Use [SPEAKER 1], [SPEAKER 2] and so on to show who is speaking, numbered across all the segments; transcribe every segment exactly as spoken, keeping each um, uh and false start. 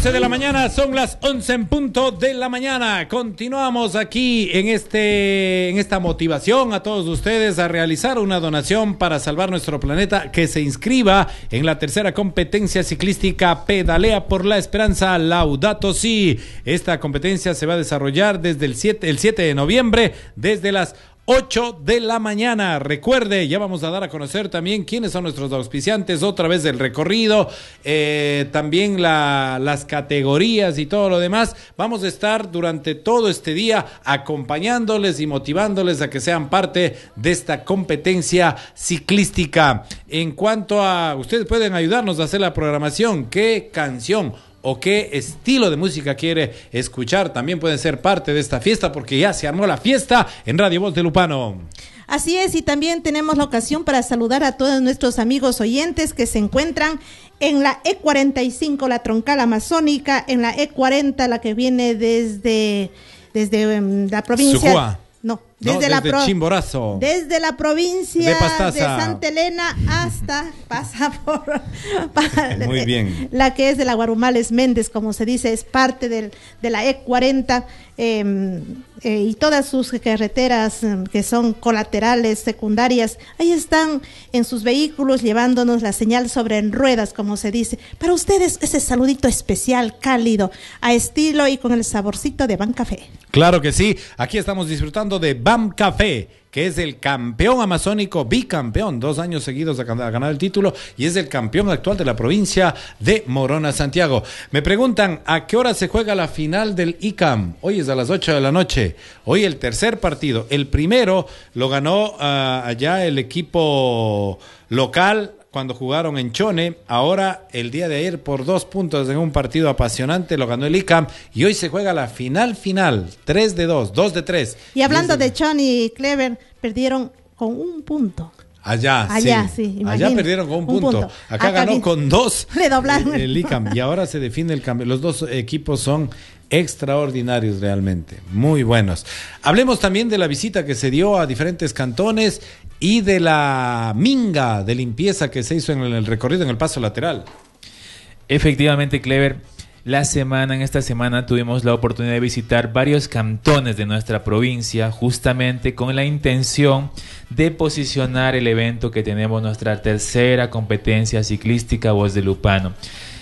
[SPEAKER 1] once de la mañana, son las once en punto de la mañana. Continuamos aquí en este en esta motivación a todos ustedes a realizar una donación para salvar nuestro planeta, que se inscriba en la tercera competencia ciclística Pedalea por la Esperanza Laudato Si. Esta competencia se va a desarrollar desde el siete, el siete de noviembre, desde las ocho de la mañana. Recuerde, ya vamos a dar a conocer también quiénes son nuestros auspiciantes, otra vez del recorrido, eh, también la, las categorías y todo lo demás. Vamos a estar durante todo este día acompañándoles y motivándoles a que sean parte de esta competencia ciclística. En cuanto a, ustedes pueden ayudarnos a hacer la programación, qué canción o qué estilo de música quiere escuchar, también pueden ser parte de esta fiesta, porque ya se armó la fiesta en Radio Voz de Lupano.
[SPEAKER 2] Así es, y también tenemos la ocasión para saludar a todos nuestros amigos oyentes que se encuentran en la E cuarenta y cinco, la troncal amazónica, en la E cuarenta, la que viene desde, desde um, la provincia...
[SPEAKER 1] Sucua.
[SPEAKER 2] No, desde,
[SPEAKER 1] no, desde
[SPEAKER 2] la pro,
[SPEAKER 1] Chimborazo.
[SPEAKER 2] Desde la provincia
[SPEAKER 1] de,
[SPEAKER 2] de Santa Elena hasta pasa por para,
[SPEAKER 1] muy bien.
[SPEAKER 2] La que es de la Guarumales Méndez, como se dice, es parte del, de la E cuarenta eh, eh, y todas sus carreteras eh, que son colaterales, secundarias, ahí están en sus vehículos llevándonos la señal sobre ruedas, como se dice. Para ustedes ese saludito especial, cálido, a estilo y con el saborcito de Ban Café.
[SPEAKER 1] Claro que sí, aquí estamos disfrutando de B A M Café, que es el campeón amazónico, bicampeón, dos años seguidos ha ganado el título y es el campeón actual de la provincia de Morona, Santiago. Me preguntan, ¿a qué hora se juega la final del I C A M? Hoy es a las ocho de la noche, hoy el tercer partido. El primero lo ganó uh, allá el equipo local, cuando jugaron en Chone. Ahora, el día de ayer, por dos puntos en un partido apasionante, lo ganó el I C A M. Y hoy se juega la final final, tres de dos, dos de tres.
[SPEAKER 2] Y hablando de Chone y Clever, perdieron con un punto.
[SPEAKER 1] Allá,
[SPEAKER 2] Allá,
[SPEAKER 1] sí.
[SPEAKER 2] sí,
[SPEAKER 1] allá perdieron con un punto. Un punto. Acá, Acá ganó bien. Con dos.
[SPEAKER 2] Le doblaron.
[SPEAKER 1] El, el I C A M. Y ahora se define el cambio. Los dos equipos son extraordinarios realmente, muy buenos. Hablemos también de la visita que se dio a diferentes cantones y de la minga de limpieza que se hizo en el recorrido, en el paso lateral.
[SPEAKER 3] Efectivamente, Clever, la semana, en esta semana tuvimos la oportunidad de visitar varios cantones de nuestra provincia, justamente con la intención de posicionar el evento que tenemos, nuestra tercera competencia ciclística Voz de Lupano.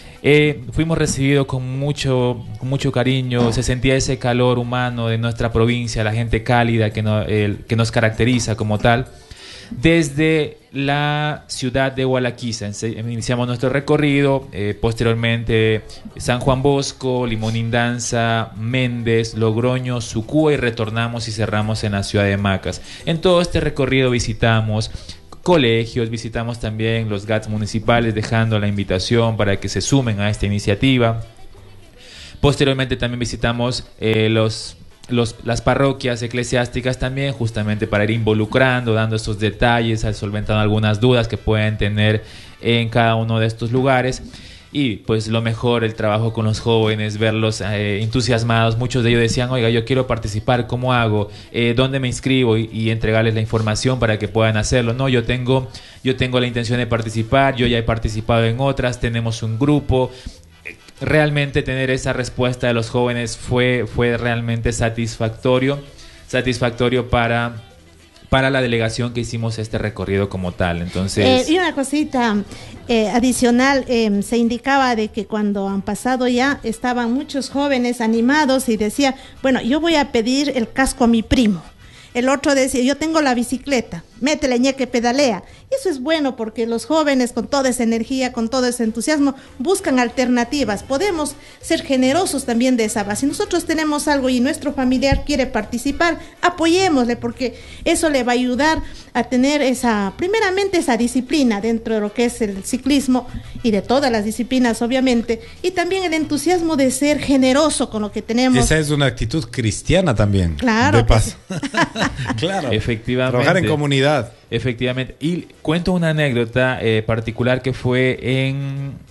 [SPEAKER 3] Eh, fuimos recibidos con mucho, con mucho cariño, se sentía ese calor humano de nuestra provincia, la gente cálida que, no, el, que nos caracteriza como tal. Desde la ciudad de Hualaquiza iniciamos nuestro recorrido, eh, posteriormente San Juan Bosco, Limonindanza, Méndez, Logroño, Sucúa y retornamos y cerramos en la ciudad de Macas. En todo este recorrido visitamos colegios, visitamos también los G A Ts municipales, dejando la invitación para que se sumen a esta iniciativa. Posteriormente también visitamos eh, los, los, las parroquias eclesiásticas también, justamente para ir involucrando, dando estos detalles, solventando algunas dudas que pueden tener en cada uno de estos lugares. Y pues lo mejor, el trabajo con los jóvenes, verlos eh, entusiasmados. Muchos de ellos decían, oiga, yo quiero participar, ¿cómo hago? Eh, ¿Dónde me inscribo? Y, y entregarles la información para que puedan hacerlo. No, yo tengo, yo tengo la intención de participar, yo ya he participado en otras, tenemos un grupo. Realmente tener esa respuesta de los jóvenes fue, fue realmente satisfactorio, satisfactorio para... para la delegación que hicimos este recorrido como tal. Entonces,
[SPEAKER 2] eh, y una cosita eh, adicional, eh, se indicaba de que cuando han pasado ya estaban muchos jóvenes animados y decía, bueno, yo voy a pedir el casco a mi primo. El otro decía, yo tengo la bicicleta, métele ñeque, pedalea. Y eso es bueno porque los jóvenes con toda esa energía, con todo ese entusiasmo, buscan alternativas. Podemos ser generosos también de esa base. Si nosotros tenemos algo y nuestro familiar quiere participar, apoyémosle porque eso le va a ayudar a tener esa, primeramente esa disciplina dentro de lo que es el ciclismo y de todas las disciplinas obviamente, y también el entusiasmo de ser generoso con lo que tenemos.
[SPEAKER 1] Esa es una actitud cristiana también.
[SPEAKER 2] Claro.
[SPEAKER 1] De paso. Claro.
[SPEAKER 3] Efectivamente.
[SPEAKER 1] Trabajar en comunidad.
[SPEAKER 3] Efectivamente. Y cuento una anécdota eh, particular que fue en,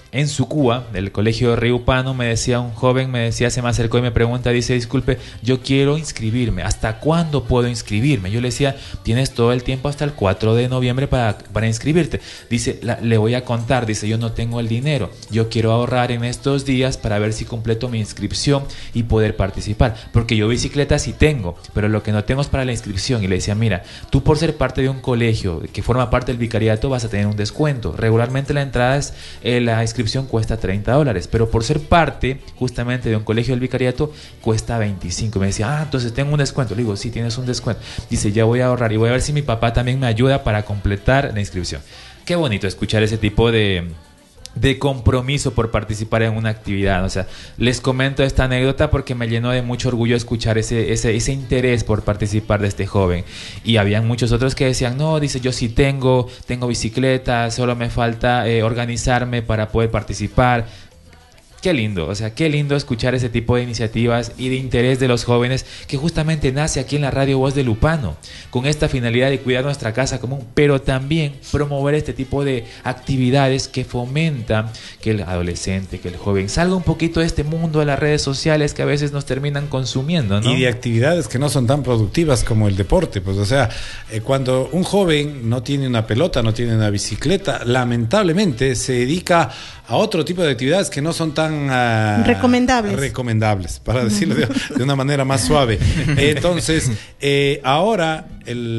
[SPEAKER 3] en Sucúa, del colegio Riupano, me decía un joven, me decía, se me acercó y me pregunta, dice, disculpe, yo quiero inscribirme, ¿hasta cuándo puedo inscribirme? Yo le decía, tienes todo el tiempo hasta el cuatro de noviembre para, para inscribirte. Dice, la, le voy a contar, dice, yo no tengo el dinero, yo quiero ahorrar en estos días para ver si completo mi inscripción y poder participar, porque yo bicicleta sí tengo, pero lo que no tengo es para la inscripción. Y le decía, mira, tú por ser parte de un colegio que forma parte del vicariato vas a tener un descuento. Regularmente la entrada es, eh, la inscripción cuesta treinta dólares, pero por ser parte justamente de un colegio del vicariato cuesta veinticinco. Me decía, ah, entonces tengo un descuento. Le digo, sí, tienes un descuento. Dice, ya voy a ahorrar y voy a ver si mi papá también me ayuda para completar la inscripción. Qué bonito escuchar ese tipo de... de compromiso por participar en una actividad. O sea, les comento esta anécdota porque me llenó de mucho orgullo escuchar ese, ese, ese interés por participar de este joven. Y habían muchos otros que decían, no, dice, yo sí tengo, tengo bicicleta, solo me falta eh, organizarme para poder participar. Qué lindo, o sea, qué lindo escuchar ese tipo de iniciativas y de interés de los jóvenes que justamente nace aquí en la Radio Voz de Lupano, con esta finalidad de cuidar nuestra casa común, pero también promover este tipo de actividades que fomentan que el adolescente, que el joven salga un poquito de este mundo de las redes sociales que a veces nos terminan consumiendo, ¿no?
[SPEAKER 1] Y de actividades que no son tan productivas como el deporte, pues, o sea, eh, cuando un joven no tiene una pelota, no tiene una bicicleta, lamentablemente se dedica a otro tipo de actividades que no son tan uh,
[SPEAKER 2] recomendables.
[SPEAKER 1] recomendables, para decirlo de, de una manera más suave. Entonces, eh, ahora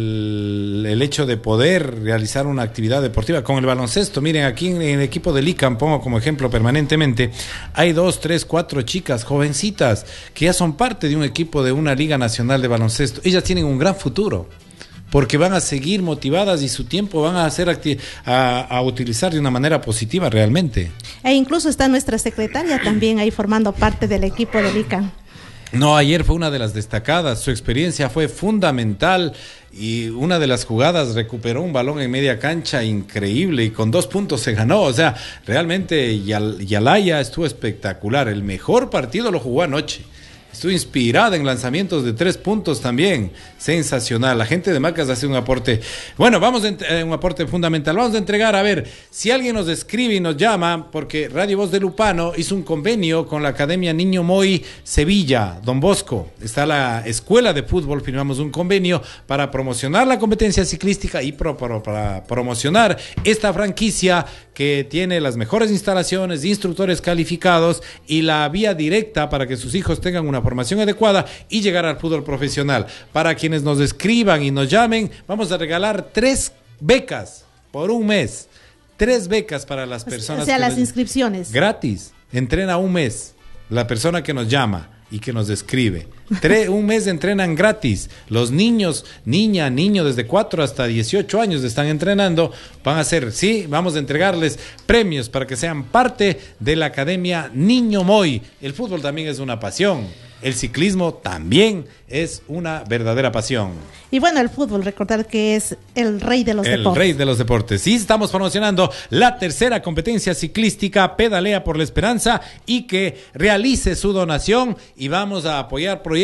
[SPEAKER 1] el, el hecho de poder realizar una actividad deportiva con el baloncesto, miren, aquí en el equipo del I C A M, pongo como ejemplo permanentemente, hay dos, tres, cuatro chicas jovencitas que ya son parte de un equipo de una Liga Nacional de Baloncesto. Ellas tienen un gran futuro, porque van a seguir motivadas y su tiempo van a hacer acti- a, a utilizar de una manera positiva realmente.
[SPEAKER 2] E incluso está nuestra secretaria también ahí formando parte del equipo del I C A M.
[SPEAKER 1] No, ayer fue una de las destacadas, su experiencia fue fundamental y una de las jugadas recuperó un balón en media cancha increíble y con dos puntos se ganó. O sea, realmente Yal- Yalaya estuvo espectacular, el mejor partido lo jugó anoche. Estuvo inspirada en lanzamientos de tres puntos también. Sensacional. La gente de Macas hace un aporte. Bueno, vamos a ent- un aporte fundamental. Vamos a entregar, a ver, si alguien nos escribe y nos llama, porque Radio Voz de Lupano hizo un convenio con la Academia Niño Moy Sevilla, Don Bosco. Está la Escuela de Fútbol, firmamos un convenio para promocionar la competencia ciclística y pro- pro- para promocionar esta franquicia que tiene las mejores instalaciones, instructores calificados y la vía directa para que sus hijos tengan una formación adecuada y llegar al fútbol profesional. Para quienes nos escriban y nos llamen, vamos a regalar tres becas por un mes. Tres becas para las personas.
[SPEAKER 2] O sea,
[SPEAKER 1] que
[SPEAKER 2] las
[SPEAKER 1] nos...
[SPEAKER 2] inscripciones.
[SPEAKER 1] Gratis. Entrena un mes la persona que nos llama y que nos escribe. Tre- un mes entrenan gratis. Los niños, niña, niño, desde cuatro hasta dieciocho años están entrenando. Van a ser, sí, vamos a entregarles premios para que sean parte de la Academia Niño Moy. El fútbol también es una pasión. El ciclismo también es una verdadera pasión.
[SPEAKER 2] Y bueno, el fútbol, recordar que es el rey de los
[SPEAKER 1] El
[SPEAKER 2] deportes.
[SPEAKER 1] rey de los deportes. Sí, estamos promocionando la tercera competencia ciclística Pedalea por la Esperanza y que realice su donación y vamos a apoyar proyectos